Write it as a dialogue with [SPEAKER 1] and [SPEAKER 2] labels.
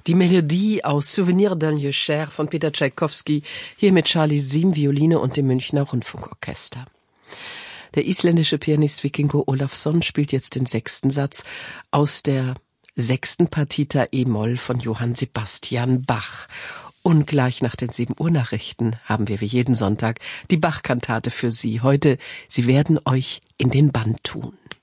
[SPEAKER 1] Die Melodie aus Souvenir d'un lieu cher von Peter Tschaikowski, hier mit Charlie Siem, Violine und dem Münchner Rundfunkorchester. Der isländische Pianist Vikingo Ólafsson spielt jetzt den 6. Satz aus der 6. Partita E-Moll von Johann Sebastian Bach. Und gleich nach den 7 Uhr Nachrichten haben wir wie jeden Sonntag die Bach-Kantate für Sie. Heute, Sie werden euch in den Bann tun.